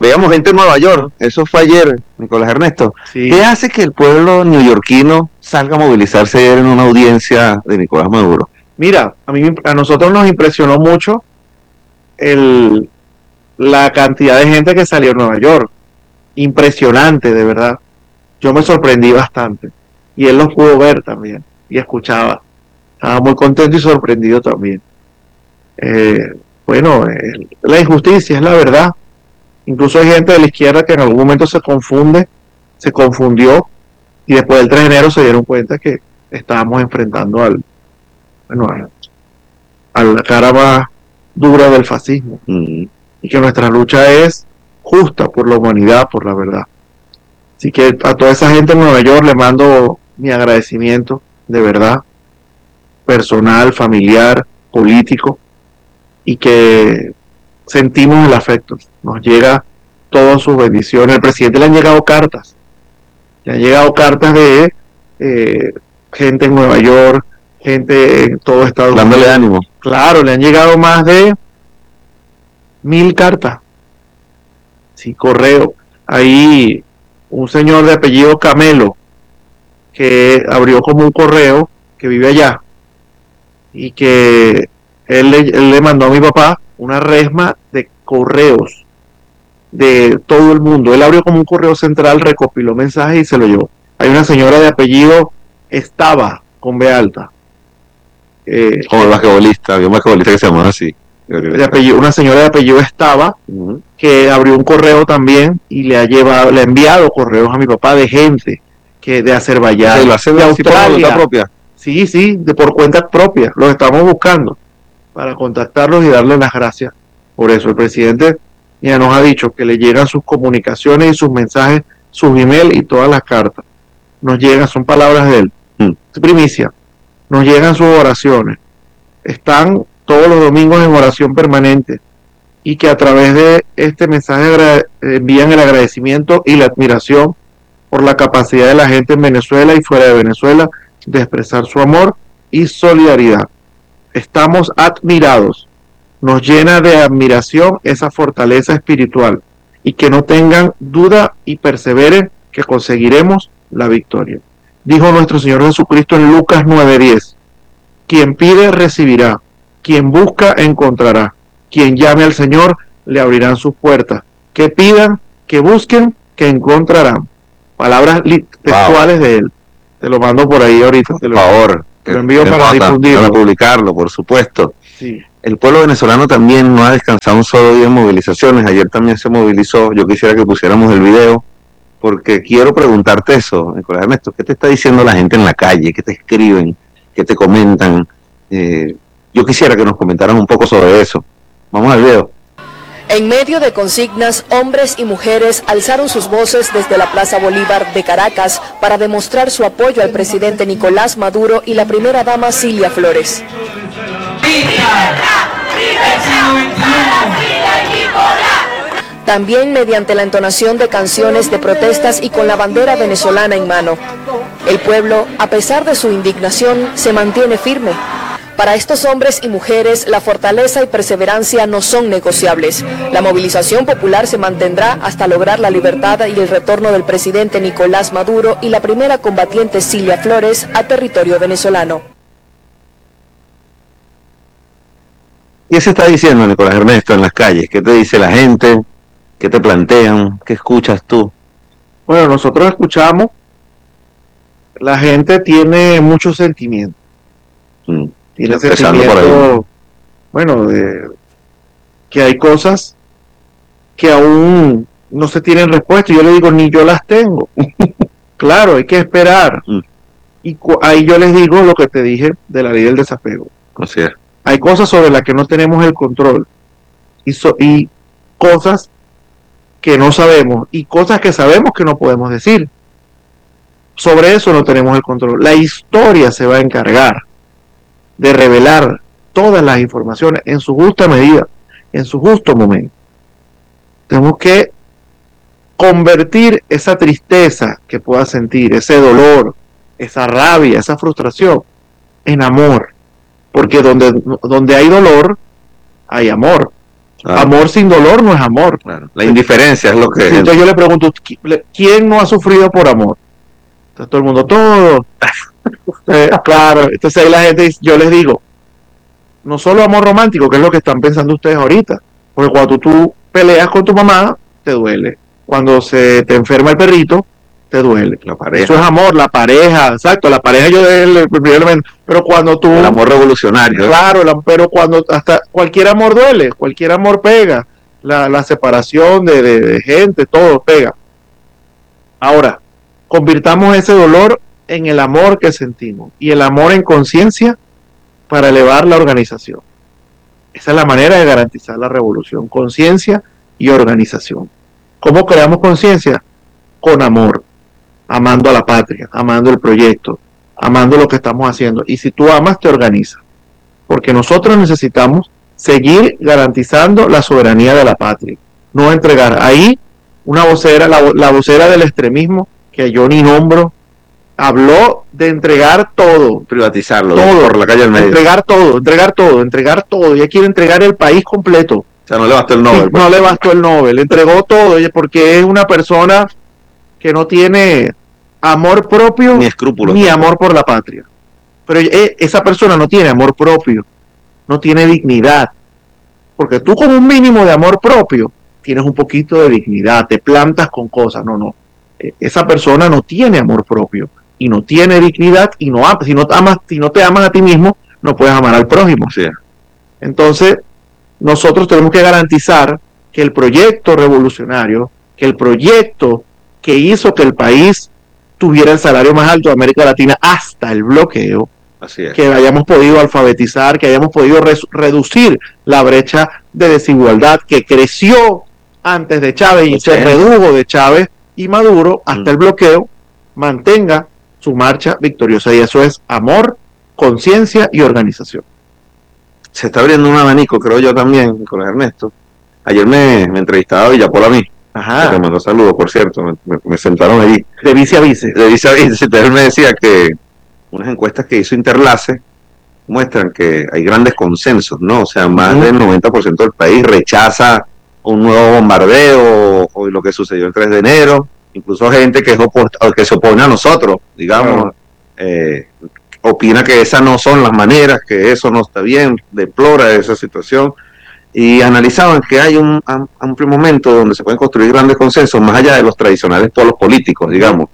veíamos gente en Nueva York, eso fue ayer, Nicolás Ernesto. Sí. ¿Qué hace que el pueblo neoyorquino salga a movilizarse ayer en una audiencia de Nicolás Maduro? Mira, a nosotros nos impresionó mucho la cantidad de gente que salió en Nueva York. Impresionante, de verdad. Yo me sorprendí bastante. Y él los pudo ver también. Y escuchaba. Estaba muy contento y sorprendido también. La injusticia es la verdad. Incluso hay gente de la izquierda que en algún momento se confundió, y después del 3 de enero se dieron cuenta que estábamos enfrentando a la cara más dura del fascismo. Y que nuestra lucha es justa por la humanidad, por la verdad. Así que a toda esa gente en Nueva York le mando mi agradecimiento, de verdad, personal, familiar, político, y que sentimos el afecto. Nos llega todas sus bendiciones. Al presidente le han llegado cartas. Le han llegado cartas de gente en Nueva York, gente en todo Estados Unidos. Dándole ánimo. Claro, le han llegado más de 1000 cartas. Sí, correo. Hay un señor de apellido Camelo que abrió como un correo, que vive allá, y que él le mandó a mi papá una resma de correos de todo el mundo. Él abrió como un correo central, recopiló mensajes y se lo llevó. Hay una señora de apellido Estaba, con B alta. Como el basquetbolista, había un basquetbolista que se llamaba así. Una señora de apellido Estaba, que abrió un correo también y le ha enviado correos a mi papá de gente que de Azerbaiyán, de Australia. Propia. Sí, por cuenta propia. Los estamos buscando para contactarlos y darles las gracias. Por eso el presidente ya nos ha dicho que le llegan sus comunicaciones y sus mensajes, sus emails y todas las cartas. Nos llegan, son palabras de él. Es primicia. Nos llegan sus oraciones. Están todos los domingos en oración permanente, y que a través de este mensaje envían el agradecimiento y la admiración por la capacidad de la gente en Venezuela y fuera de Venezuela de expresar su amor y solidaridad. Estamos admirados. Nos llena de admiración esa fortaleza espiritual, y que no tengan duda y perseveren que conseguiremos la victoria. Dijo nuestro Señor Jesucristo en Lucas 9:10: quien pide recibirá, quien busca encontrará, quien llame al Señor le abrirán sus puertas. Que pidan, que busquen, que encontrarán. Palabras textuales de él. Te lo mando por ahí ahorita. Por favor. Te lo envío para difundirlo. Para publicarlo, por supuesto. Sí. El pueblo venezolano también no ha descansado un solo día en movilizaciones. Ayer también se movilizó. Yo quisiera que pusiéramos el video, porque quiero preguntarte eso, Nicolás Ernesto. ¿Qué te está diciendo la gente en la calle? ¿Qué te escriben? ¿Qué te comentan? Yo quisiera que nos comentaran un poco sobre eso. Vamos al video. En medio de consignas, hombres y mujeres alzaron sus voces desde la Plaza Bolívar de Caracas para demostrar su apoyo al presidente Nicolás Maduro y la primera dama Cilia Flores. También mediante la entonación de canciones de protestas y con la bandera venezolana en mano. El pueblo, a pesar de su indignación, se mantiene firme. Para estos hombres y mujeres, la fortaleza y perseverancia no son negociables. La movilización popular se mantendrá hasta lograr la libertad y el retorno del presidente Nicolás Maduro y la primera combatiente Cilia Flores a territorio venezolano. ¿Qué se está diciendo, Nicolás Ernesto, en las calles? ¿Qué te dice la gente? ¿Qué te plantean? ¿Qué escuchas tú? Bueno, nosotros escuchamos. La gente tiene mucho sentimiento. Tiene sentimiento, que hay cosas que aún no se tienen respuesta. Yo le digo, ni yo las tengo. Claro, hay que esperar. Y ahí yo les digo lo que te dije de la ley del desapego. Así es. Hay cosas sobre las que no tenemos el control, y cosas que no sabemos, y cosas que sabemos que no podemos decir. Sobre eso no tenemos el control. La historia se va a encargar de revelar todas las informaciones en su justa medida, en su justo momento. Tenemos que convertir esa tristeza que pueda sentir, ese dolor, esa rabia, esa frustración, en amor. Porque donde hay dolor, hay amor. Amor sin dolor no es amor. Claro. La indiferencia es lo que... Entonces yo le pregunto, ¿quién no ha sufrido por amor? Entonces todo el mundo, todo. Claro, entonces ahí la gente dice, yo les digo, no solo amor romántico, que es lo que están pensando ustedes ahorita, porque cuando tú peleas con tu mamá, te duele. Cuando se te enferma el perrito, te duele. La pareja. Eso es amor, la pareja, exacto, la pareja yo el primer elemento, pero cuando tú... El amor revolucionario. Claro, pero cuando hasta cualquier amor duele, cualquier amor pega, la separación de gente, todo pega. Ahora, convirtamos ese dolor en el amor que sentimos y el amor en conciencia para elevar la organización. Esa es la manera de garantizar la revolución, conciencia y organización. ¿Cómo creamos conciencia? Con amor, amando a la patria, amando el proyecto, amando lo que estamos haciendo. Y si tú amas, te organizas. Porque nosotros necesitamos seguir garantizando la soberanía de la patria, no entregar. Ahí una vocera, la vocera del extremismo, que yo ni nombro, habló de entregar todo. Privatizarlo, todo, por la calle del medio. Entregar todo. Ella quiere entregar el país completo. O sea, no le bastó el Nobel. Sí, no le bastó el Nobel, entregó todo, porque es una persona que no tiene amor propio ni escrúpulos, ni amor por la patria. Pero esa persona no tiene amor propio, no tiene dignidad. Porque tú con un mínimo de amor propio tienes un poquito de dignidad, te plantas con cosas. No. Esa persona no tiene amor propio y no tiene dignidad y no si no te amas a ti mismo, no puedes amar al prójimo. Sí. Entonces, nosotros tenemos que garantizar que el proyecto revolucionario, que el proyecto que hizo que el país tuviera el salario más alto de América Latina hasta el bloqueo, así es, que hayamos podido alfabetizar, que hayamos podido reducir la brecha de desigualdad que creció antes de Chávez y se redujo de Chávez y Maduro hasta el bloqueo, mantenga su marcha victoriosa. Y eso es amor, conciencia y organización. Se está abriendo un abanico, creo yo también, con Ernesto. Ayer me entrevistaba Villapol a mí. Ajá. Me mandó saludos, por cierto, me sentaron allí. De vice a vice. De vice a vice. Entonces él me decía que unas encuestas que hizo Interlace muestran que hay grandes consensos, ¿no? O sea, más del 90% del país rechaza un nuevo bombardeo o lo que sucedió el 3 de enero. Incluso gente que se opone a nosotros, digamos, opina que esas no son las maneras, que eso no está bien, deplora esa situación. Y analizaban que hay un amplio momento donde se pueden construir grandes consensos más allá de los tradicionales polos políticos, digamos.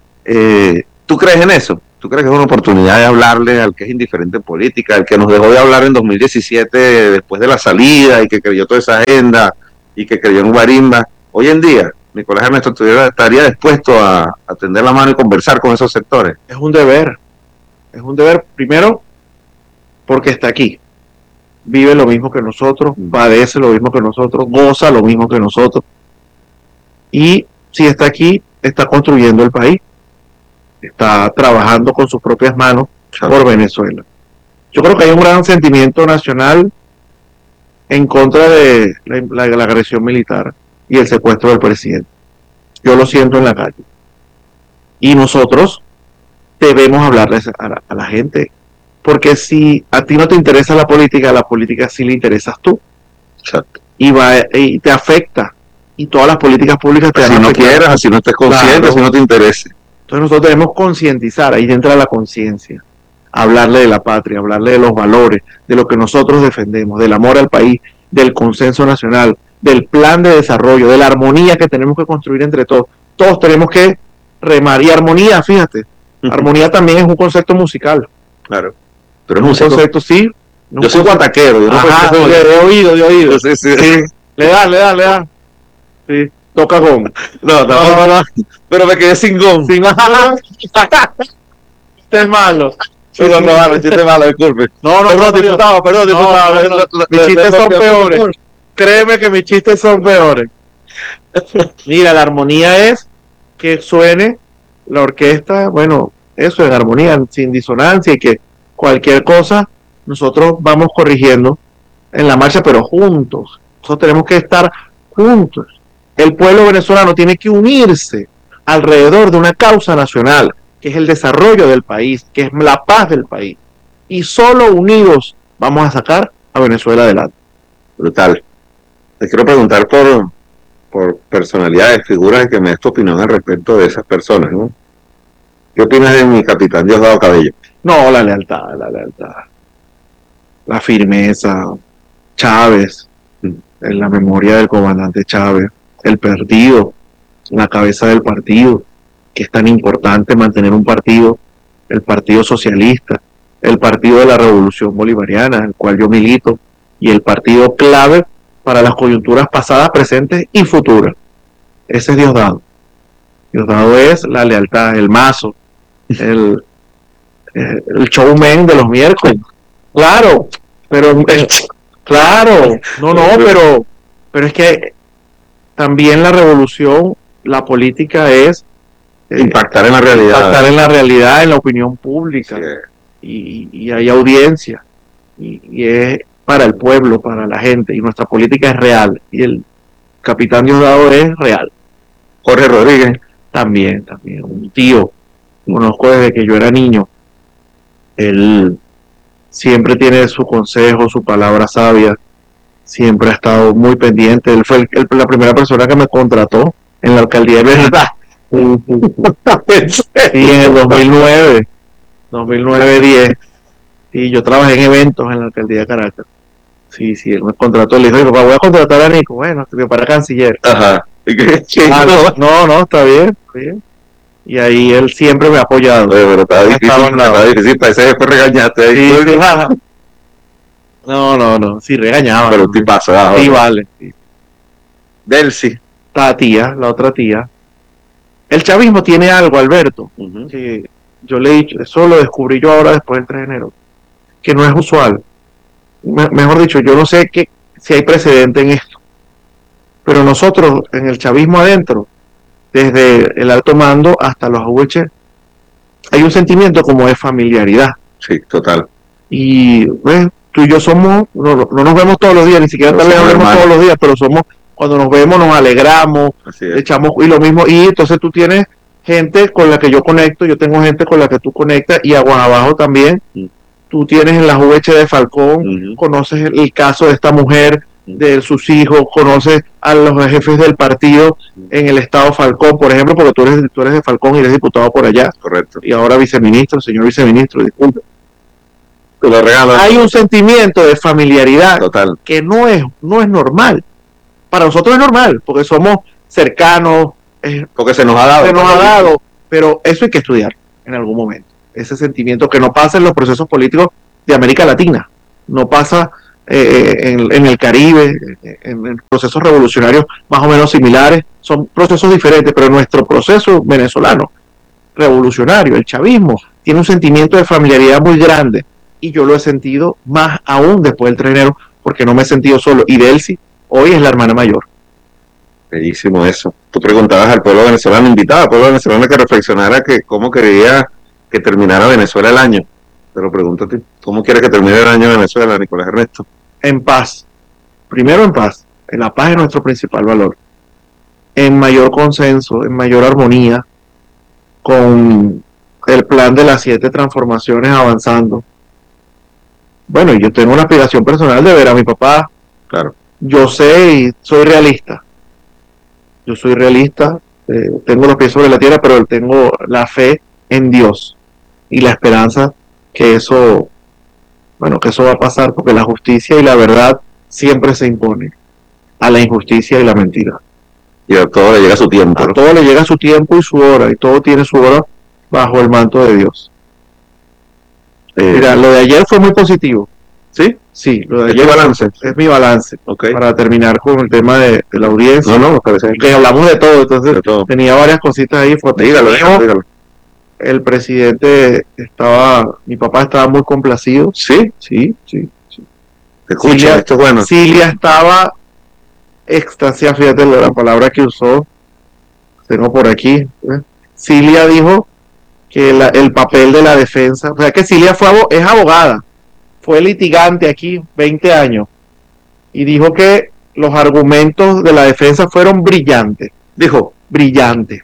¿Tú crees en eso? ¿Tú crees que es una oportunidad de hablarle al que es indiferente en política, al que nos dejó de hablar en 2017 después de la salida y que creyó toda esa agenda y que creyó en Guarimba? Hoy en día, Nicolás Ernesto estaría dispuesto a tender la mano y conversar con esos sectores. Es un deber primero porque está aquí. Vive lo mismo que nosotros, padece lo mismo que nosotros, goza lo mismo que nosotros. Y si está aquí, está construyendo el país. Está trabajando con sus propias manos por Venezuela. Yo creo que hay un gran sentimiento nacional en contra de la agresión militar y el secuestro del presidente. Yo lo siento en la calle. Y nosotros debemos hablarles a la gente. Porque si a ti no te interesa la política sí le interesas tú. Exacto. Y te afecta. Y todas las políticas públicas te afectan. Si no quieras, así no estés consciente, claro. Si no te interese. Entonces nosotros debemos concientizar, ahí entra la conciencia. Hablarle de la patria, hablarle de los valores, de lo que nosotros defendemos, del amor al país, del consenso nacional, del plan de desarrollo, de la armonía que tenemos que construir entre todos. Todos tenemos que remar. Y armonía, fíjate, armonía también es un concepto musical. Claro. Pero es un concepto, sí. Yo soy guataquero. Yo de oído. Sí. Le da. Sí. Toca gong. No. Pero me quedé sin gong. Este es malo. No, chiste es malo, disculpe. Perdón, diputado. Mis chistes son peores. Créeme que mis chistes son peores. Mira, la armonía es que suene la orquesta, bueno, eso en armonía, sin disonancia, y que cualquier cosa nosotros vamos corrigiendo en la marcha, pero juntos. Nosotros tenemos que estar juntos. El pueblo venezolano tiene que unirse alrededor de una causa nacional, que es el desarrollo del país, que es la paz del país. Y solo unidos vamos a sacar a Venezuela adelante. Brutal. te quiero preguntar por personalidades, figuras que me des tu opinión al respecto de esas personas, ¿no? ¿Qué opinas de mi capitán Diosdado Cabello? No, la lealtad, la firmeza, Chávez, en la memoria del comandante Chávez, el partido, la cabeza del partido, que es tan importante mantener un partido, el Partido Socialista, el Partido de la Revolución Bolivariana, el cual yo milito, y el partido clave para las coyunturas pasadas, presentes y futuras. Ese es Diosdado. Diosdado es la lealtad, el mazo, el showman de los miércoles. Claro, pero claro, pero es que también la revolución, la política es impactar en la realidad. Impactar en la realidad, en la opinión pública. Sí. Y hay audiencia. Y es para el pueblo, para la gente. Y nuestra política es real. Y el capitán Diosdado es real. Jorge Rodríguez. También. Un tío. Conozco desde que yo era niño. Él siempre tiene su consejo, su palabra sabia. Siempre ha estado muy pendiente. Él fue la primera persona que me contrató en la alcaldía de Verdad. Y en el 2009-10, y yo trabajé en eventos en la alcaldía de Caracas. Sí, él me contrató, le dijo, papá, voy a contratar a Nico, bueno, que para canciller. Ajá. No, está bien. Y ahí él siempre me ha apoyado. Pero estaba difícil, para ese después regañaste ahí. Sí. No, sí regañaba. Pero ¿qué pasa? Sí, vale. Delcy. La otra tía. El chavismo tiene algo, Alberto, que yo le he dicho, eso lo descubrí yo ahora después del 3 de enero, que no es usual. Mejor dicho, yo no sé si hay precedente en esto, pero nosotros en el chavismo adentro, desde el alto mando hasta los AUH, hay un sentimiento como de familiaridad. Sí, total. Y tú y yo no nos vemos todos los días, ni siquiera tal vez hablemos todos los días, pero cuando nos vemos nos alegramos, echamos y lo mismo, y entonces tú tienes gente con la que yo conecto, yo tengo gente con la que tú conectas, y abajo también, tú tienes en la UH de Falcón, conoces el caso de esta mujer, de sus hijos, conoces a los jefes del partido en el estado Falcón, por ejemplo, porque tú eres de Falcón y eres diputado por allá. Correcto. Y ahora señor viceministro, disculpe. Te lo regalo. Hay un sentimiento de familiaridad total que no es normal. Para nosotros es normal, porque somos cercanos. Porque se nos ha dado. Pero eso hay que estudiar en algún momento. Ese sentimiento que no pasa en los procesos políticos de América Latina, no pasa en el Caribe, en procesos revolucionarios más o menos similares, son procesos diferentes, pero nuestro proceso venezolano revolucionario, el chavismo, tiene un sentimiento de familiaridad muy grande, y yo lo he sentido más aún después del 3 de enero, porque no me he sentido solo, y Delcy hoy es la hermana mayor. Bellísimo eso. Tú preguntabas al pueblo venezolano, invitaba al pueblo venezolano que reflexionara que cómo quería que terminara Venezuela el año. Te lo pregunto a ti, ¿cómo quieres que termine el año de Venezuela, Nicolás Ernesto? En paz. Primero en paz. La paz es nuestro principal valor. En mayor consenso, en mayor armonía, con el plan de las 7 transformaciones avanzando. Bueno, yo tengo una aspiración personal de ver a mi papá. Claro. Yo sé y soy realista. Tengo los pies sobre la tierra, pero tengo la fe en Dios y la esperanza que eso va a pasar, porque la justicia y la verdad siempre se imponen a la injusticia y la mentira. Y a todo le llega su tiempo. A todo le llega su tiempo y su hora, y todo tiene su hora bajo el manto de Dios. Mira, lo de ayer fue muy positivo. ¿Sí? Sí, lo de ayer es mi balance. Okay. Para terminar con el tema de la audiencia. No, parece que hablamos de todo, entonces tenía varias cositas ahí. Dígalo. El presidente mi papá estaba muy complacido. ¿Sí? Sí. Te escucha, esto es bueno. Cilia estaba extasiada, fíjate la palabra que usó, tengo por aquí. Cilia dijo que el papel de la defensa, o sea que Cilia es abogada, fue litigante aquí 20 años, y dijo que los argumentos de la defensa fueron brillantes. Dijo, brillantes,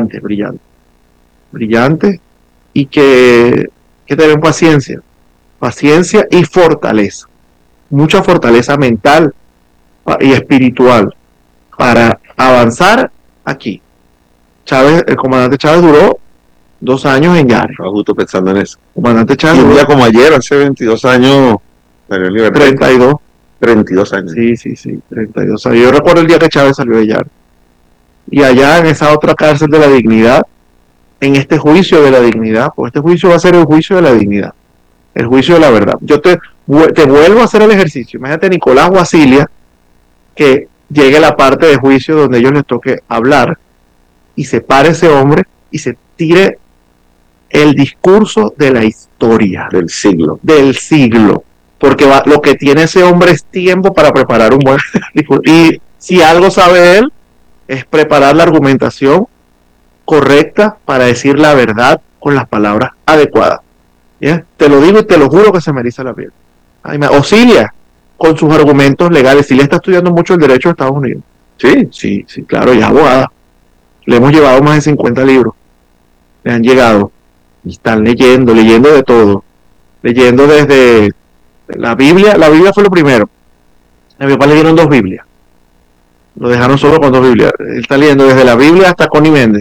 y que tener paciencia y fortaleza, mucha fortaleza mental y espiritual para avanzar aquí. Chávez, el comandante Chávez duró 2 años en Yare. Estaba justo pensando en eso. El comandante Y Chávez un día duró como ayer, hace 22 años, salió en libertad. 32. 32 años. Sí, 32 años. Yo recuerdo el día que Chávez salió de Yare. Y allá en esa otra cárcel de la dignidad, en este juicio de la dignidad, pues este juicio va a ser el juicio de la dignidad, el juicio de la verdad. Yo te vuelvo a hacer el ejercicio. Imagínate Nicolás o Cilia, que llegue la parte de juicio donde ellos les toque hablar y se pare ese hombre y se tire el discurso de la historia Del siglo. porque lo que tiene ese hombre es tiempo para preparar un buen discurso. Y si algo sabe él, es preparar la argumentación correcta para decir la verdad con las palabras adecuadas. ¿Bien? Te lo digo y te lo juro que se me eriza la piel. Cilia, con sus argumentos legales. Cilia está estudiando mucho el derecho de Estados Unidos. Sí, claro, y es abogada. Le hemos llevado más de 50 libros. Le han llegado. Y están leyendo de todo. Leyendo desde la Biblia. La Biblia fue lo primero. A mi papá le dieron 2 Biblias. Lo dejaron solo con 2 Biblias. Él está leyendo desde la Biblia hasta Connie Méndez.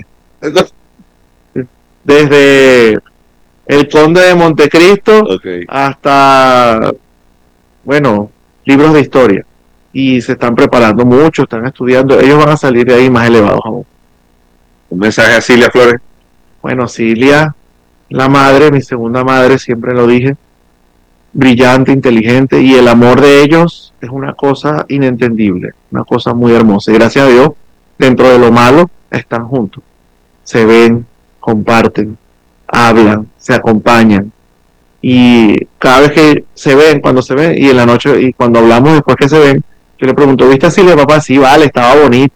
Desde El Conde de Montecristo hasta, bueno, libros de historia. Y se están preparando mucho, están estudiando. Ellos van a salir de ahí más elevados aún. Un mensaje a Cilia Flores. Bueno, Cilia, la madre, mi segunda madre, siempre lo dije, brillante, inteligente, y el amor de ellos es una cosa inentendible, una cosa muy hermosa. Y gracias a Dios, dentro de lo malo, están juntos. Se ven, comparten, hablan, se acompañan. Y cada vez que se ven, cuando se ven, y en la noche, y cuando hablamos después que se ven, yo le pregunto, ¿viste a Cilia, papá? Sí, vale, estaba bonito.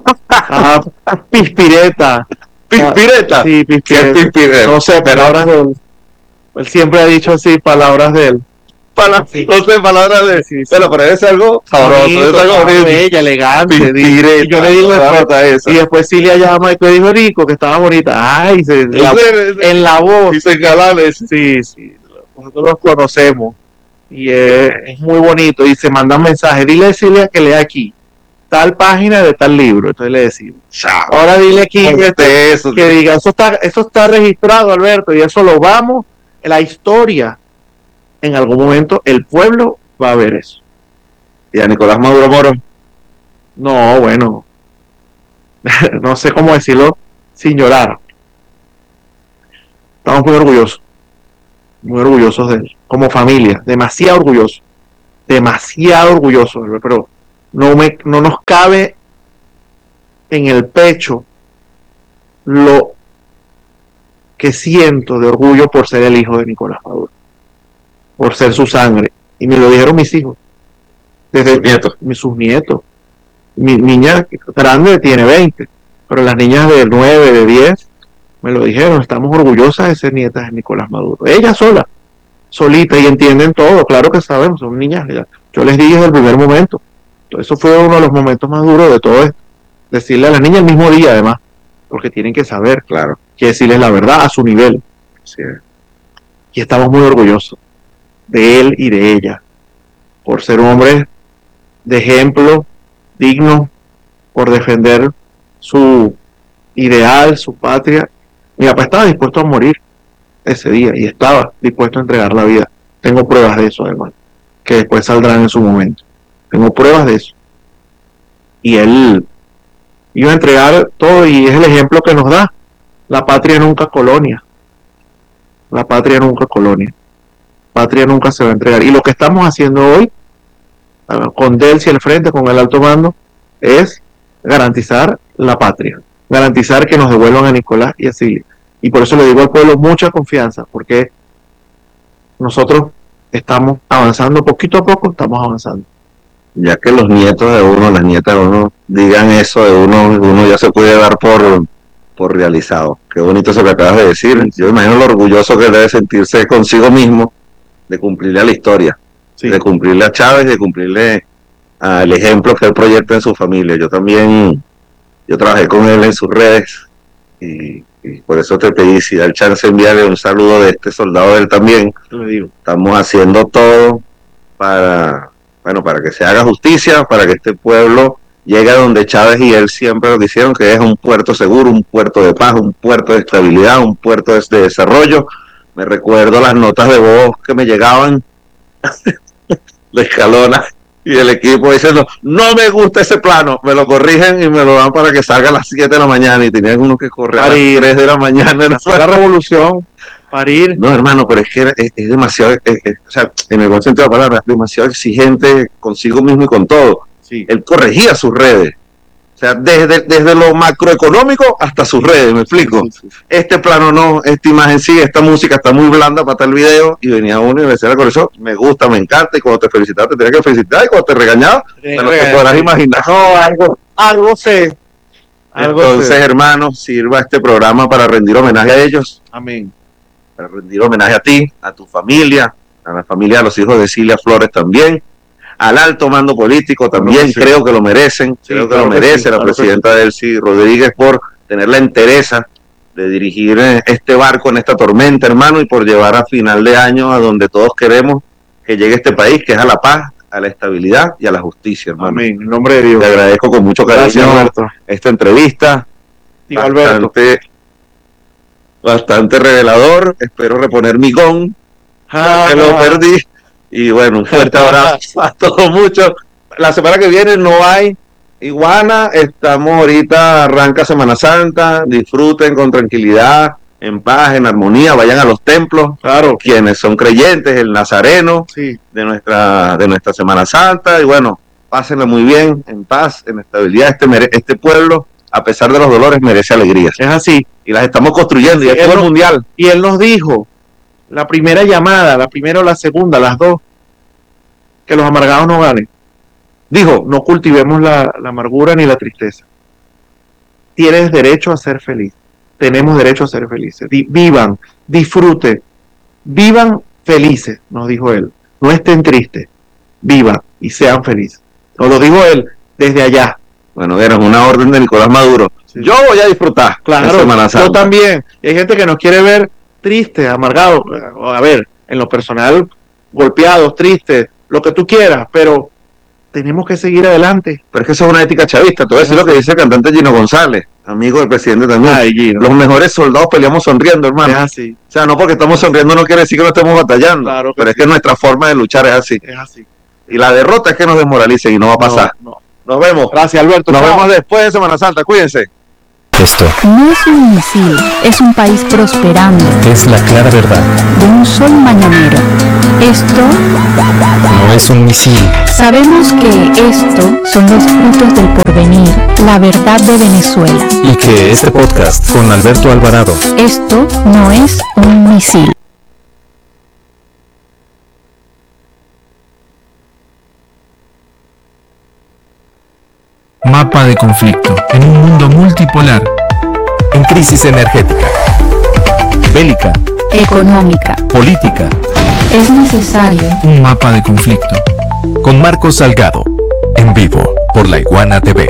Pispireta. ¿Pispireta? Sí, pispireta. ¿Qué es pispireta? No sé, palabras de él. Él siempre ha dicho así, palabras de él. Sí. No sé, palabras de él. Sí. Pero es algo sabroso, es algo bella, elegante. Pispireta. Y yo le digo después, y después Cilia llama y le dijo, Rico, que estaba bonita. Ay, en la voz. Dicen galanes. Sí, nosotros los conocemos. Y es muy bonito. Y se mandan mensajes. Dile a Cilia que lea aquí tal página de tal libro. Entonces le decimos. Chao. Ahora dile aquí que diga, eso está registrado, Alberto, y eso lo vamos, la historia, en algún momento el pueblo va a ver eso. ¿Y a Nicolás Maduro Moro? No, bueno, no sé cómo decirlo sin llorar. Estamos muy orgullosos de él, como familia, demasiado orgullosos, pero no nos cabe en el pecho lo que siento de orgullo por ser el hijo de Nicolás Maduro, por ser su sangre. Y me lo dijeron mis hijos, desde sus nietos. Mi niña grande tiene 20, pero las niñas de 9, de 10, me lo dijeron, estamos orgullosas de ser nietas de Nicolás Maduro. Ella solita, y entienden todo, claro que sabemos, son niñas. Yo les dije desde el primer momento. Eso fue uno de los momentos más duros de todo esto. Decirle a las niñas el mismo día, además, porque tienen que saber, claro, que decirles la verdad a su nivel. Sí. Y estamos muy orgullosos de él y de ella, por ser un hombre de ejemplo, digno, por defender su ideal, su patria. Mi papá estaba dispuesto a morir ese día y estaba dispuesto a entregar la vida. Tengo pruebas de eso, además, que después saldrán en su momento. Tengo pruebas de eso. Y él iba a entregar todo, y es el ejemplo que nos da. La patria nunca colonia. La patria nunca colonia. Patria nunca se va a entregar. Y lo que estamos haciendo hoy, con Delcy al frente, con el alto mando, es garantizar la patria. Garantizar que nos devuelvan a Nicolás y a Cilia. Y por eso le digo al pueblo mucha confianza, porque nosotros estamos avanzando, poquito a poco estamos avanzando. Ya que los nietos de uno, las nietas de uno, digan eso de uno ya se puede dar por realizado. Qué bonito eso que acabas de decir. Yo imagino lo orgulloso que debe sentirse consigo mismo de cumplirle a la historia, sí, de cumplirle a Chávez, de cumplirle al ejemplo que él proyecta en su familia. Yo trabajé con él en sus redes y por eso te pedí, si da el chance, enviarle un saludo de este soldado de él también. Le digo. Estamos haciendo todo para Bueno, para que se haga justicia, para que este pueblo llegue a donde Chávez y él siempre lo quisieron, que es un puerto seguro, un puerto de paz, un puerto de estabilidad, un puerto de desarrollo. Me recuerdo las notas de voz que me llegaban de Escalona y el equipo diciendo, no me gusta ese plano, me lo corrigen y me lo dan para que salga a las 7 de la mañana y tenían uno que correr a las 3 de la mañana. La revolución, parir. No, hermano, pero es que es demasiado, o sea, en el buen sentido de la palabra, demasiado exigente consigo mismo y con todo. Sí. Él corregía sus redes. O sea, desde lo macroeconómico hasta sus redes, ¿me explico? Sí. Este plano no, esta imagen sí, esta música está muy blanda para tal video, y venía uno y me decía la corrección, me gusta, me encanta, y cuando te felicitaba te tenía que felicitar, y cuando te regañaba, te lo que podrás imaginar. No, algo sé. Entonces, hermanos, sirva este programa para rendir homenaje a ellos. Amén. Para rendir homenaje a ti, a tu familia, a la familia de los hijos de Cilia Flores también, al alto mando político también, sí. Creo que lo merecen, sí, creo que lo merece la presidenta Delcy Rodríguez por tener la entereza de dirigir este barco en esta tormenta, hermano, y por llevar a final de año a donde todos queremos que llegue este país, que es a la paz, a la estabilidad y a la justicia, hermano. Amén, en nombre de Dios. Te agradezco con mucho cariño esta entrevista. Bastante revelador, espero reponer mi gong, que lo perdí. Y bueno, un fuerte abrazo a todos muchos. La semana que viene no hay iguana, estamos ahorita, arranca Semana Santa, disfruten con tranquilidad, en paz, en armonía, vayan a los templos, claro, quienes son creyentes, el nazareno, sí, de nuestra Semana Santa, y bueno, pásenlo muy bien, en paz, en estabilidad. Este pueblo, a pesar de los dolores, merece alegrías. Es así. Y las estamos construyendo, y es todo el mundial. Y él nos dijo, la primera llamada, la primera o la segunda, las dos, que los amargados no ganen. Dijo, no cultivemos la amargura ni la tristeza. Tienes derecho a ser feliz. Tenemos derecho a ser felices. Vivan, disfruten, vivan felices, nos dijo él. No estén tristes, vivan y sean felices. Nos lo dijo él desde allá. Bueno, era una orden de Nicolás Maduro. Sí. Yo voy a disfrutar. Claro, yo también. Y hay gente que nos quiere ver tristes, amargados. A ver, en lo personal, golpeados, tristes, lo que tú quieras, pero tenemos que seguir adelante. Pero es que eso es una ética chavista. Te voy a decir lo que dice el cantante Gino González, amigo del presidente también. Ay, Gino. Los mejores soldados peleamos sonriendo, hermano. Es así. O sea, no porque estamos sonriendo no quiere decir que no estemos batallando. Claro, pero sí, es que nuestra forma de luchar es así. Es así. Y la derrota es que nos desmoralicen y no va a pasar. No. Nos vemos. Gracias, Alberto. Nos vemos después de Semana Santa. Cuídense. Esto no es un misil, es un país prosperando. Es la clara verdad. De un sol mañanero. Esto no es un misil. Sabemos que esto son los frutos del porvenir, la verdad de Venezuela. Y que este podcast con Alberto Alvarado. Esto no es un misil. Mapa de conflicto en un mundo multipolar, en crisis energética, bélica, económica, política. Es necesario un mapa de conflicto. Con Marcos Salgado, en vivo por La Iguana TV.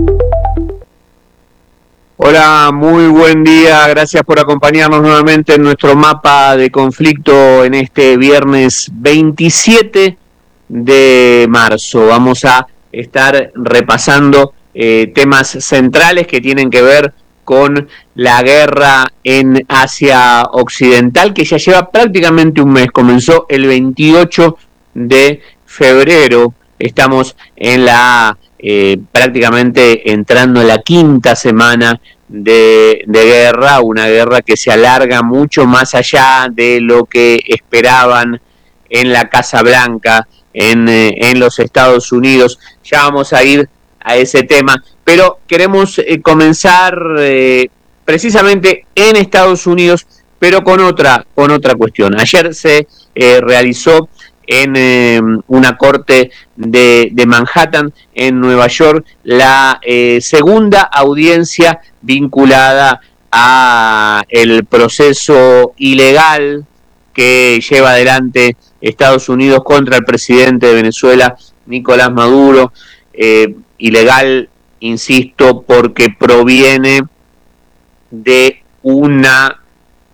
Hola, muy buen día, gracias por acompañarnos nuevamente en nuestro mapa de conflicto en este viernes 27 de marzo. Vamos a estar repasando temas centrales que tienen que ver con la guerra en Asia Occidental, que ya lleva prácticamente un mes. Comenzó el 28 de febrero. Estamos en la prácticamente entrando en la quinta semana de guerra, una guerra que se alarga mucho más allá de lo que esperaban en la Casa Blanca, en los Estados Unidos. Ya vamos a ir a ese tema, pero queremos comenzar precisamente en Estados Unidos, pero con otra cuestión. Ayer se realizó en una corte de Manhattan, en Nueva York, la segunda audiencia vinculada a el proceso ilegal que lleva adelante Estados Unidos contra el presidente de Venezuela, Nicolás Maduro. Ilegal, insisto, porque proviene de una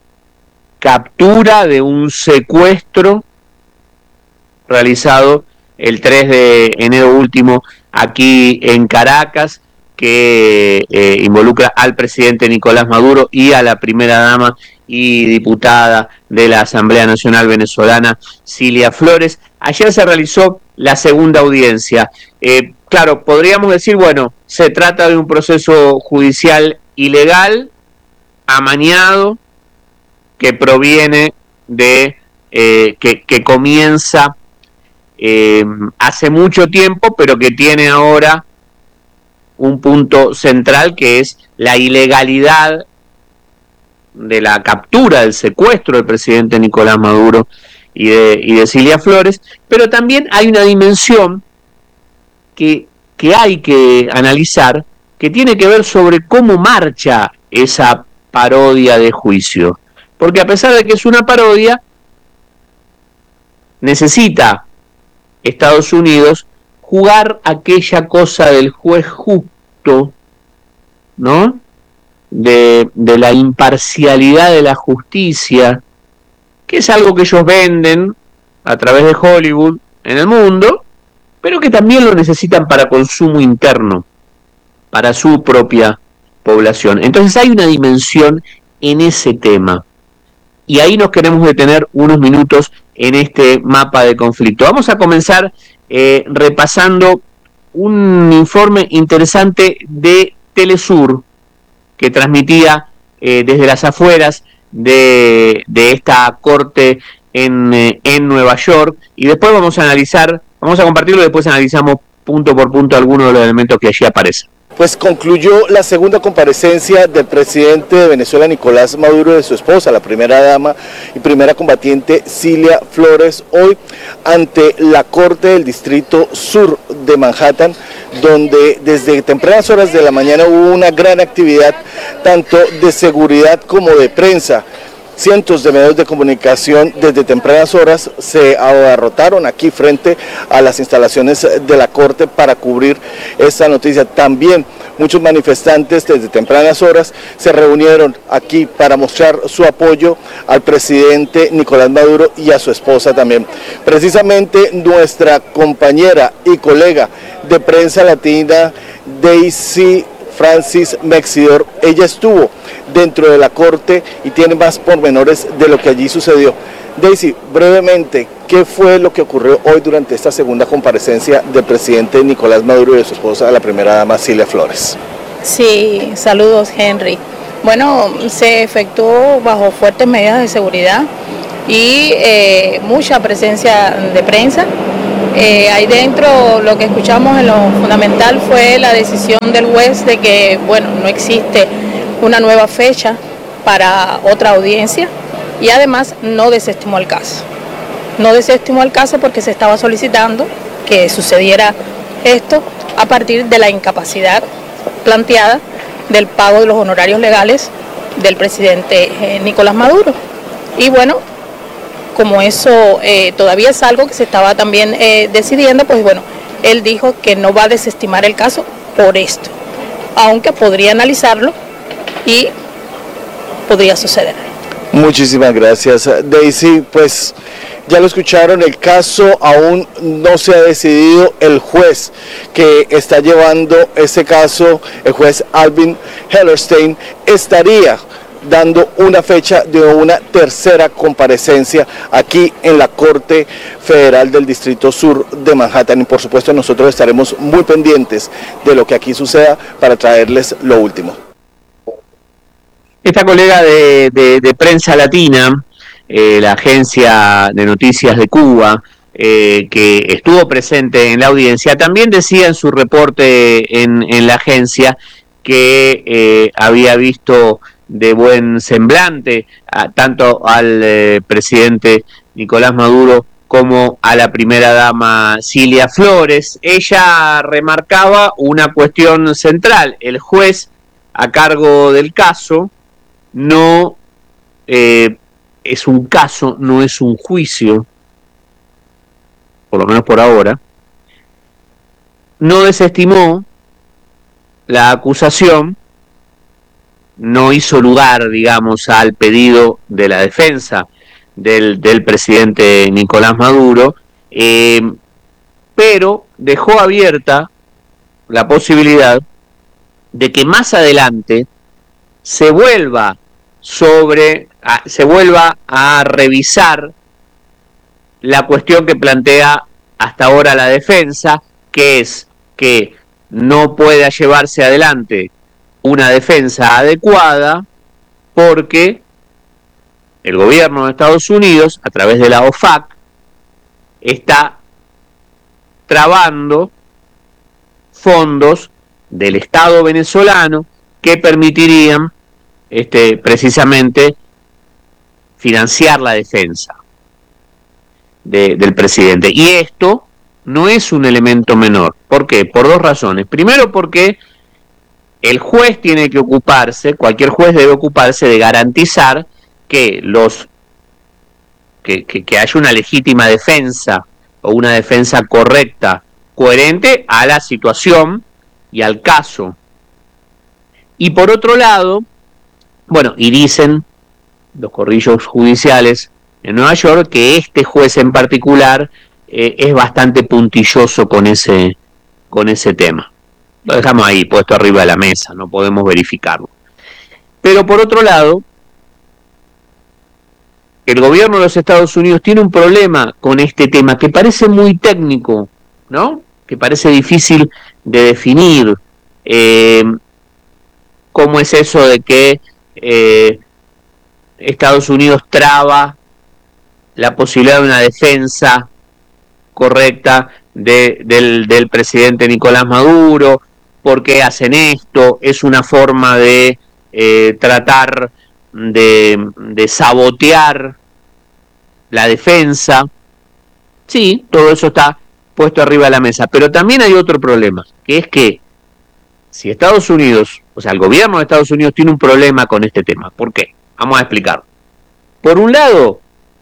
captura, de un secuestro realizado el 3 de enero último aquí en Caracas, que involucra al presidente Nicolás Maduro y a la primera dama y diputada de la Asamblea Nacional Venezolana, Cilia Flores. Ayer se realizó la segunda audiencia. Claro, podríamos decir, bueno, se trata de un proceso judicial ilegal, amañado, que proviene de, que comienza hace mucho tiempo, pero que tiene ahora un punto central, que es la ilegalidad de la captura, del secuestro del presidente Nicolás Maduro y de Cilia Flores. Pero también hay una dimensión que hay que analizar, que tiene que ver sobre cómo marcha esa parodia de juicio. Porque a pesar de que es una parodia, necesita Estados Unidos jugar aquella cosa del juez justo, ¿no? De la imparcialidad de la justicia, que es algo que ellos venden a través de Hollywood en el mundo, pero que también lo necesitan para consumo interno, para su propia población. Entonces hay una dimensión en ese tema, y ahí nos queremos detener unos minutos en este mapa de conflicto. Vamos a comenzar repasando un informe interesante de Telesur, que transmitía desde las afueras de esta corte en Nueva York, y después vamos a compartirlo y después analizamos punto por punto algunos de los elementos que allí aparecen. Pues concluyó la segunda comparecencia del presidente de Venezuela, Nicolás Maduro, de su esposa, la primera dama y primera combatiente Cilia Flores, hoy ante la Corte del Distrito Sur de Manhattan, donde desde tempranas horas de la mañana hubo una gran actividad, tanto de seguridad como de prensa. Cientos de medios de comunicación desde tempranas horas se abarrotaron aquí frente a las instalaciones de la Corte para cubrir esta noticia. También muchos manifestantes desde tempranas horas se reunieron aquí para mostrar su apoyo al presidente Nicolás Maduro y a su esposa también. Precisamente nuestra compañera y colega de prensa latina, Daisy Francis Mexidor, ella estuvo dentro de la corte y tiene más pormenores de lo que allí sucedió. Daisy, brevemente, ¿qué fue lo que ocurrió hoy durante esta segunda comparecencia del presidente Nicolás Maduro y de su esposa, la primera dama Cilia Flores? Sí, saludos, Henry. Bueno, se efectuó bajo fuertes medidas de seguridad y mucha presencia de prensa. Ahí dentro lo que escuchamos en lo fundamental fue la decisión del juez de que, bueno, no existe una nueva fecha para otra audiencia, y además no desestimó el caso. No desestimó el caso porque se estaba solicitando que sucediera esto a partir de la incapacidad planteada del pago de los honorarios legales del presidente Nicolás Maduro. Y bueno, como eso todavía es algo que se estaba también decidiendo, pues bueno, él dijo que no va a desestimar el caso por esto, aunque podría analizarlo y podría suceder. Muchísimas gracias, Daisy. Pues ya lo escucharon, el caso aún no se ha decidido. El juez que está llevando ese caso, el juez Alvin Hellerstein, estaría dando una fecha de una tercera comparecencia aquí en la Corte Federal del Distrito Sur de Manhattan, y por supuesto nosotros estaremos muy pendientes de lo que aquí suceda para traerles lo último. Esta colega de prensa latina, la agencia de noticias de Cuba, que estuvo presente en la audiencia, también decía en su reporte en la agencia que había visto de buen semblante tanto al presidente Nicolás Maduro como a la primera dama Cilia Flores. Ella remarcaba una cuestión central: el juez a cargo del caso no es un caso, no es un juicio, por lo menos por ahora. No desestimó la acusación, no hizo lugar, digamos, al pedido de la defensa del presidente Nicolás Maduro, pero dejó abierta la posibilidad de que más adelante se vuelva a revisar la cuestión que plantea hasta ahora la defensa, que es que no pueda llevarse adelante una defensa adecuada porque el gobierno de Estados Unidos, a través de la OFAC, está trabando fondos del Estado venezolano que permitirían precisamente financiar la defensa del presidente. Y esto no es un elemento menor. ¿Por qué? Por dos razones. Primero, porque el juez tiene que ocuparse, cualquier juez debe ocuparse de garantizar que que haya una legítima defensa o una defensa correcta, coherente a la situación y al caso. Y por otro lado, bueno, y dicen los corrillos judiciales en Nueva York que este juez en particular es bastante puntilloso con ese tema. Lo dejamos ahí puesto arriba de la mesa, no podemos verificarlo. Pero por otro lado, el gobierno de los Estados Unidos tiene un problema con este tema que parece muy técnico, ¿no? Que parece difícil de definir. ¿Cómo es eso de que Estados Unidos traba la posibilidad de una defensa correcta del presidente Nicolás Maduro? ¿Por qué hacen esto? ¿Es una forma de tratar de sabotear la defensa? Sí, todo eso está puesto arriba de la mesa. Pero también hay otro problema, que es que si Estados Unidos, o sea, el gobierno de Estados Unidos tiene un problema con este tema. ¿Por qué? Vamos a explicarlo. Por un lado,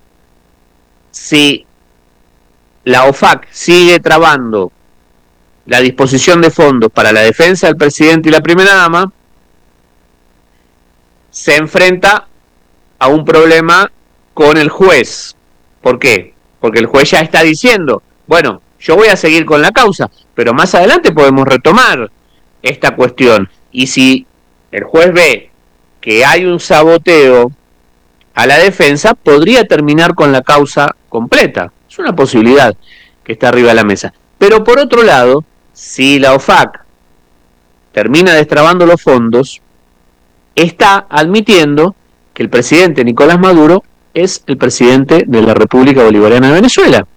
si la OFAC sigue trabando la disposición de fondos para la defensa del presidente y la primera dama, se enfrenta a un problema con el juez. ¿Por qué? Porque el juez ya está diciendo, bueno, yo voy a seguir con la causa, pero más adelante podemos retomar esta cuestión. Y si el juez ve que hay un saboteo a la defensa, podría terminar con la causa completa. Es una posibilidad que está arriba de la mesa. Pero por otro lado, si la OFAC termina destrabando los fondos, está admitiendo que el presidente Nicolás Maduro es el presidente de la República Bolivariana de Venezuela.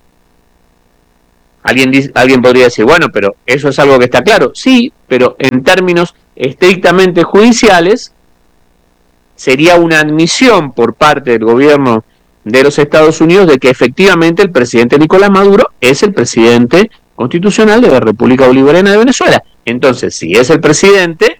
Alguien podría decir, bueno, pero eso es algo que está claro. Sí, pero en términos estrictamente judiciales, sería una admisión por parte del gobierno de los Estados Unidos de que efectivamente el presidente Nicolás Maduro es el presidente constitucional de la República Bolivariana de Venezuela. Entonces, si es el presidente,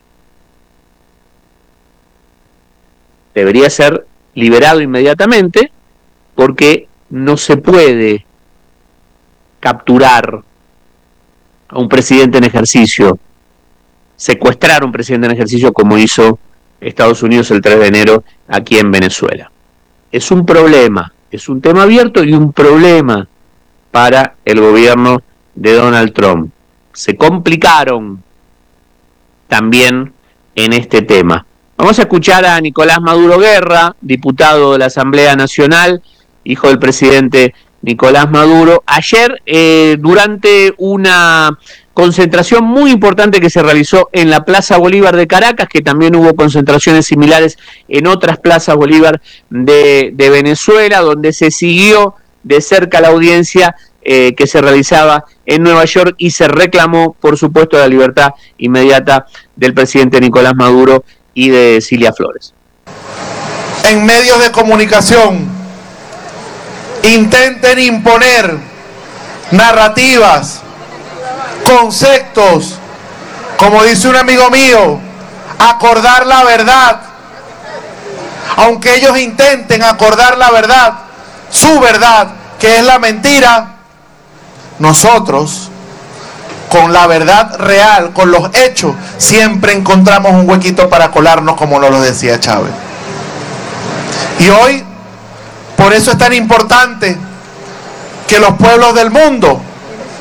debería ser liberado inmediatamente, porque no se puede capturar a un presidente en ejercicio, secuestrar a un presidente en ejercicio como hizo Estados Unidos el 3 de enero aquí en Venezuela. Es un problema, es un tema abierto y un problema para el gobierno de Donald Trump. Se complicaron también en este tema. Vamos a escuchar a Nicolás Maduro Guerra, diputado de la Asamblea Nacional, hijo del presidente Nicolás Maduro. Ayer, durante una concentración muy importante que se realizó en la Plaza Bolívar de Caracas, que también hubo concentraciones similares en otras plazas Bolívar de Venezuela, donde se siguió de cerca la audiencia que se realizaba en Nueva York y se reclamó, por supuesto, la libertad inmediata del presidente Nicolás Maduro y de Cilia Flores. En medios de comunicación intenten imponer narrativas, conceptos, como dice un amigo mío, acordar la verdad. Aunque ellos intenten acordar la verdad, su verdad, que es la mentira, nosotros, con la verdad real, con los hechos, siempre encontramos un huequito para colarnos, como nos lo decía Chávez. Y hoy, por eso es tan importante que los pueblos del mundo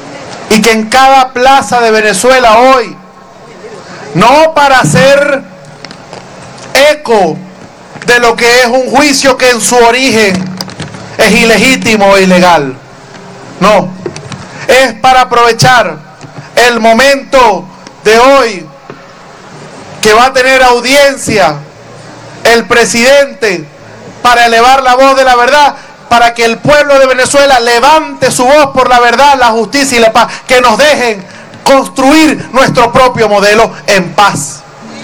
y que en cada plaza de Venezuela hoy, no para hacer eco de lo que es un juicio que en su origen es ilegítimo e ilegal, no, es para aprovechar el momento de hoy que va a tener audiencia el presidente para elevar la voz de la verdad, para que el pueblo de Venezuela levante su voz por la verdad, la justicia y la paz, que nos dejen construir nuestro propio modelo en paz.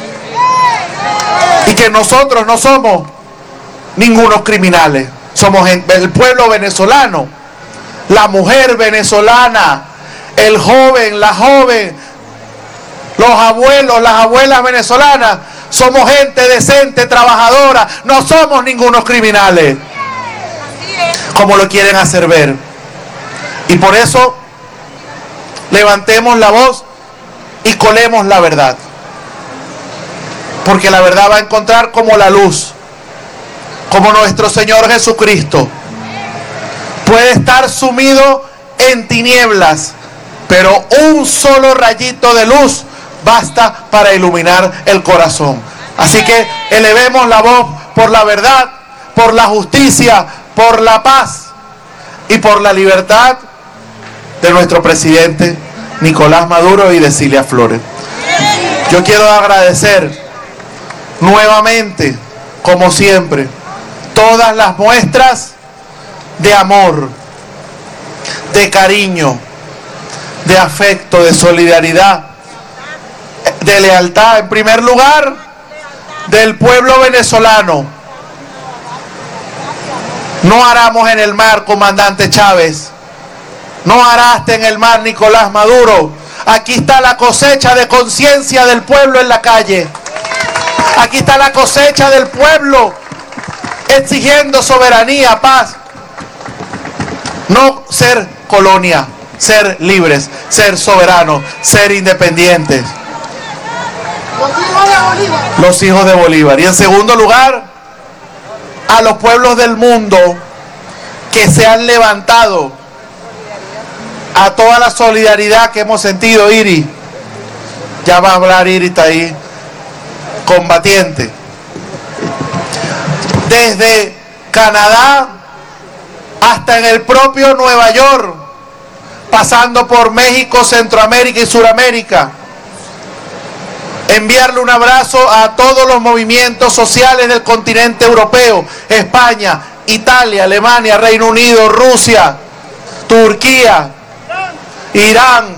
Y que nosotros no somos ningunos criminales, somos el pueblo venezolano, la mujer venezolana, el joven, la joven, los abuelos, las abuelas venezolanas, somos gente decente, trabajadora, no somos ningunos criminales, como lo quieren hacer ver. Y por eso levantemos la voz y colemos la verdad, porque la verdad va a encontrar como la luz, como nuestro Señor Jesucristo. Puede estar sumido en tinieblas, pero un solo rayito de luz basta para iluminar el corazón. Así que elevemos la voz por la verdad, por la justicia, por la paz y por la libertad de nuestro presidente Nicolás Maduro y de Cilia Flores. Yo quiero agradecer nuevamente, como siempre, todas las muestras de amor, de cariño, de afecto, de solidaridad, de lealtad, en primer lugar, del pueblo venezolano. No aramos en el mar, comandante Chávez. No araste en el mar, Nicolás Maduro. Aquí está la cosecha de conciencia del pueblo en la calle. Aquí está la cosecha del pueblo exigiendo soberanía, paz. No ser colonia, ser libres, ser soberanos, ser independientes. Los hijos de Bolívar. Y en segundo lugar, a los pueblos del mundo que se han levantado, a toda la solidaridad que hemos sentido. Iri, ya va a hablar Iri, está ahí, combatiente. Desde Canadá hasta en el propio Nueva York, pasando por México, Centroamérica y Suramérica. Enviarle un abrazo a todos los movimientos sociales del continente europeo, España, Italia, Alemania, Reino Unido, Rusia, Turquía, Irán.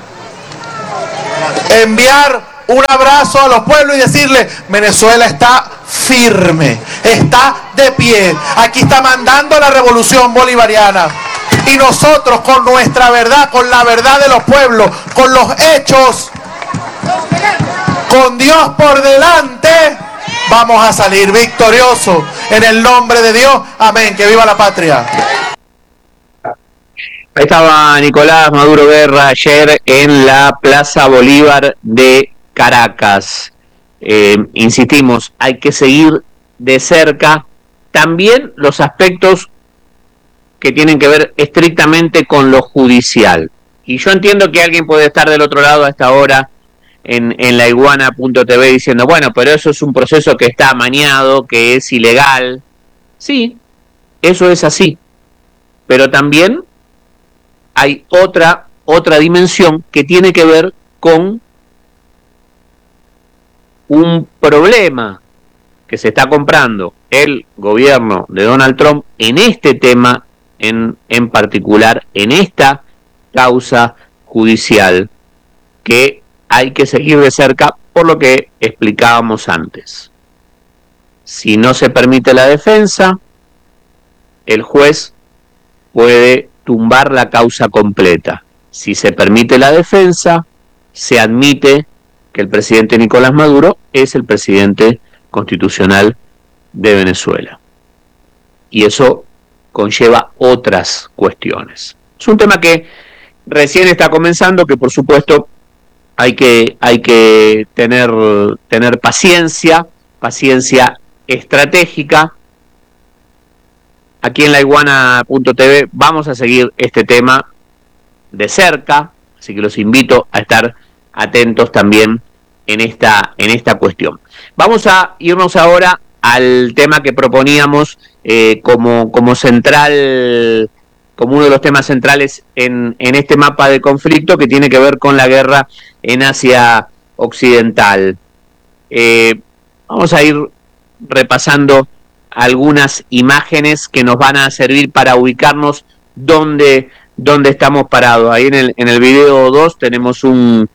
Enviar un abrazo a los pueblos y decirle: Venezuela está firme, está de pie, aquí está mandando la revolución bolivariana. Y nosotros, con nuestra verdad, con la verdad de los pueblos, con los hechos, con Dios por delante, vamos a salir victoriosos en el nombre de Dios. Amén. Que viva la patria. Ahí estaba Nicolás Maduro Guerra ayer en la Plaza Bolívar de Caracas. Insistimos, hay que seguir de cerca también los aspectos que tienen que ver estrictamente con lo judicial. Y yo entiendo que alguien puede estar del otro lado a esta hora en laiguana.tv diciendo: bueno, pero eso es un proceso que está amañado, que es ilegal. Sí, eso es así. Pero también hay otra dimensión que tiene que ver con un problema que se está comprando el gobierno de Donald Trump en este tema, en particular, en esta causa judicial, que hay que seguir de cerca por lo que explicábamos antes. Si no se permite la defensa, el juez puede tumbar la causa completa. Si se permite la defensa, se admite que el presidente Nicolás Maduro es el presidente constitucional de Venezuela. Y eso conlleva otras cuestiones. Es un tema que recién está comenzando, que por supuesto hay que tener paciencia estratégica. Aquí en laiguana.tv vamos a seguir este tema de cerca, Así que los invito a estar atentos también en esta cuestión. Vamos a irnos ahora al tema que proponíamos como central, como uno de los temas centrales en este mapa de conflicto, que tiene que ver con la guerra en Asia Occidental. Vamos a ir repasando algunas imágenes que nos van a servir para ubicarnos dónde estamos parados. Ahí en el video 2 tenemos una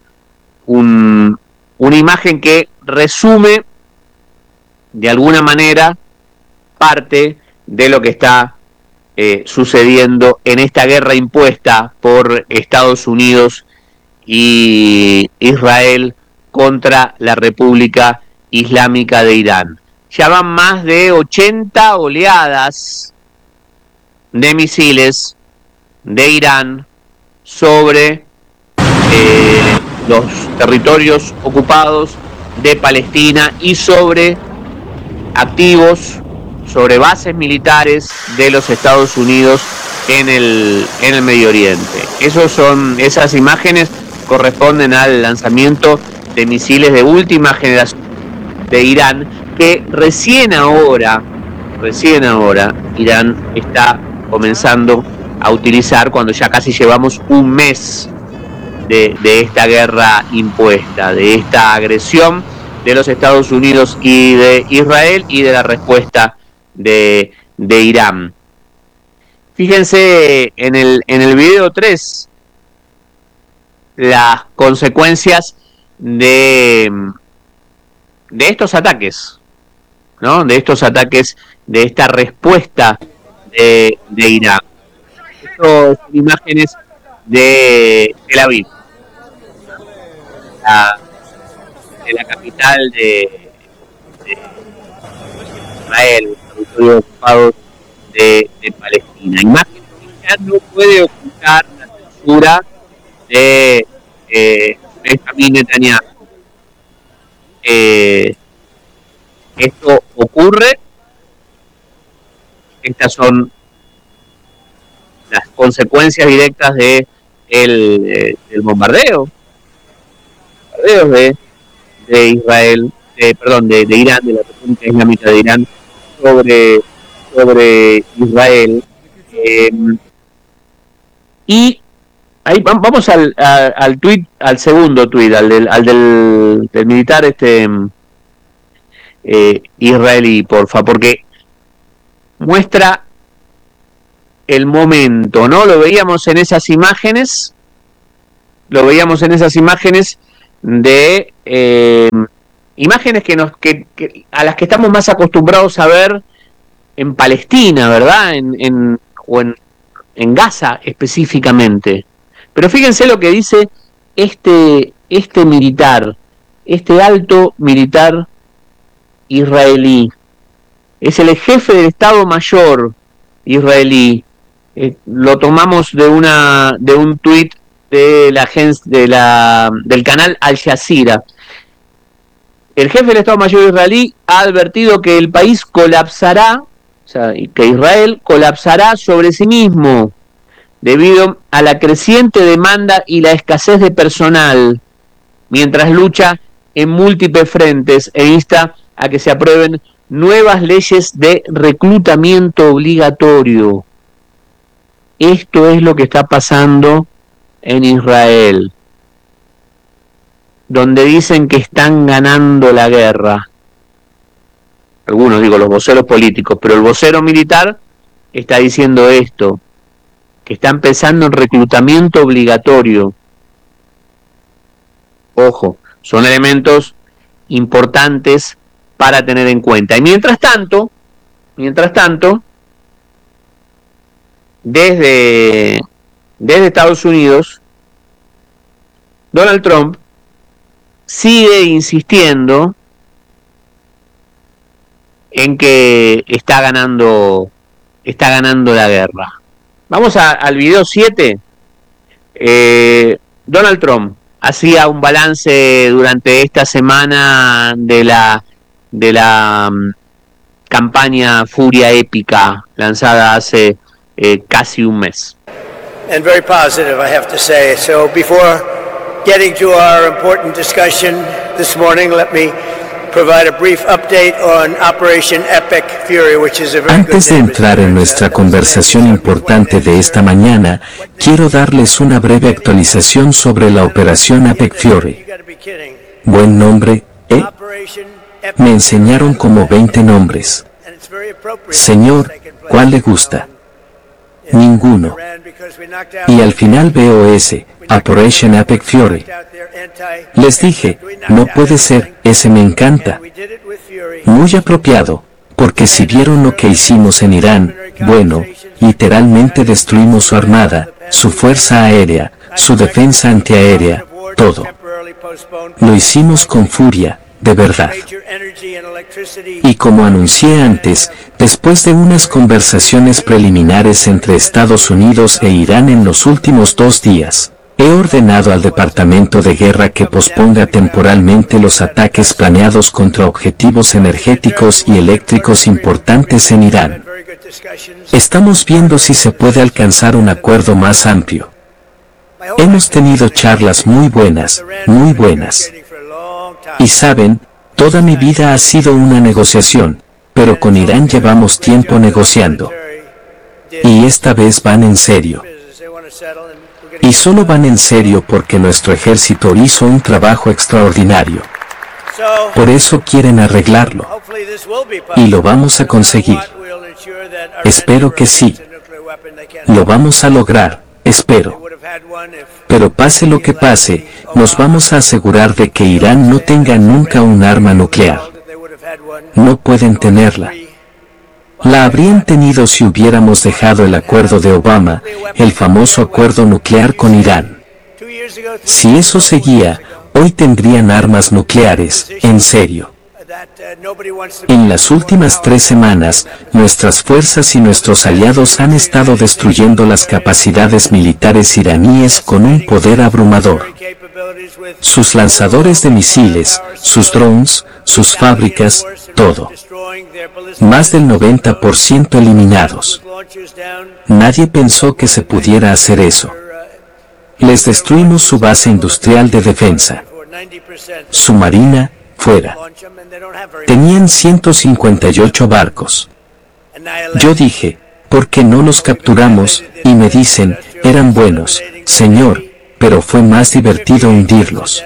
imagen que resume de alguna manera parte de lo que está sucediendo en esta guerra impuesta por Estados Unidos y Israel contra la República Islámica de Irán. Ya van más de 80 oleadas de misiles de Irán sobre los territorios ocupados de Palestina y sobre activos, sobre bases militares de los Estados Unidos en el Medio Oriente. Esas imágenes corresponden al lanzamiento de misiles de última generación de Irán, que recién ahora Irán está comenzando a utilizar, cuando ya casi llevamos un mes de esta guerra impuesta, de esta agresión de los Estados Unidos y de Israel y de la respuesta de Irán. Fíjense en el video 3 las consecuencias de estos ataques, ¿no? De estos ataques, de esta respuesta de Irán. Estas son imágenes de Tel Aviv, de la capital de Israel, territorio ocupado de Palestina. Imágenes que ya no puede ocultar la censura de Benjamin Netanyahu. Esto ocurre, estas son las consecuencias directas del bombardeo de Israel, de Irán, de la República Islámica de Irán sobre Israel. Y ahí vamos al tuit, al segundo tuit, al del militar israelí, porfa, porque muestra el momento, ¿no? Lo veíamos en esas imágenes de imágenes a las que estamos más acostumbrados a ver en Palestina, ¿verdad? O en Gaza específicamente. Pero fíjense lo que dice este militar, este alto militar israelí. Es el jefe del Estado Mayor israelí. Lo tomamos de un tuit de la agencia del canal Al Jazeera. El jefe del Estado Mayor israelí ha advertido que el país colapsará, o sea, que Israel colapsará sobre sí mismo debido a la creciente demanda y la escasez de personal, mientras lucha en múltiples frentes e insta a que se aprueben nuevas leyes de reclutamiento obligatorio. Esto es lo que está pasando en Israel, donde dicen que están ganando la guerra. Algunos, digo, los voceros políticos, pero el vocero militar está diciendo esto, que está empezando el reclutamiento obligatorio. Ojo, son elementos importantes para tener en cuenta. Y mientras tanto, desde Estados Unidos, Donald Trump sigue insistiendo en que está ganando la guerra. Vamos al video 7. Donald Trump hacía un balance durante esta semana de la campaña Furia Épica lanzada hace casi un mes. and very positive, I have to say. So before getting to our important discussion this morning, let me provide a brief update on Operation Epic Fury, which is a very Antes de entrar en nuestra conversación importante de esta mañana, quiero darles una breve actualización sobre la Operación Epic Fury. Buen nombre, ¿eh? Me enseñaron como 20 nombres. Señor, ¿cuál le gusta? Ninguno. Y al final veo ese, Operation Epic Fury. Les dije, no puede ser, ese me encanta. Muy apropiado, porque si vieron lo que hicimos en Irán, bueno, literalmente destruimos su armada, su fuerza aérea, su defensa antiaérea, todo. Lo hicimos con furia, de verdad. Y como anuncié antes, después de unas conversaciones preliminares entre Estados Unidos e Irán en los últimos 2 días, he ordenado al Departamento de Guerra que posponga temporalmente los ataques planeados contra objetivos energéticos y eléctricos importantes en Irán. Estamos viendo si se puede alcanzar un acuerdo más amplio. Hemos tenido charlas muy buenas, muy buenas. Y saben, toda mi vida ha sido una negociación, pero con Irán llevamos tiempo negociando. Y esta vez van en serio. Y solo van en serio porque nuestro ejército hizo un trabajo extraordinario. Por eso quieren arreglarlo. Y lo vamos a conseguir. Espero que sí. Lo vamos a lograr, espero. Pero pase lo que pase, nos vamos a asegurar de que Irán no tenga nunca un arma nuclear. No pueden tenerla. La habrían tenido si hubiéramos dejado el acuerdo de Obama, el famoso acuerdo nuclear con Irán. Si eso seguía, hoy tendrían armas nucleares, en serio. En las últimas 3 semanas, nuestras fuerzas y nuestros aliados han estado destruyendo las capacidades militares iraníes con un poder abrumador. Sus lanzadores de misiles, sus drones, sus fábricas, todo. Más del 90% eliminados. Nadie pensó que se pudiera hacer eso. Les destruimos su base industrial de defensa. Su marina, fuera. Tenían 158 barcos. Yo dije, ¿por qué no los capturamos? Y me dicen, eran buenos, señor, pero fue más divertido hundirlos.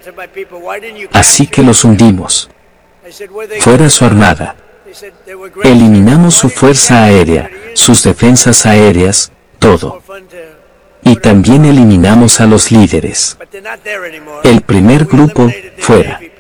Así que los hundimos. Fuera su armada. Eliminamos su fuerza aérea, sus defensas aéreas, todo. Y también eliminamos a los líderes. El primer grupo, fuera.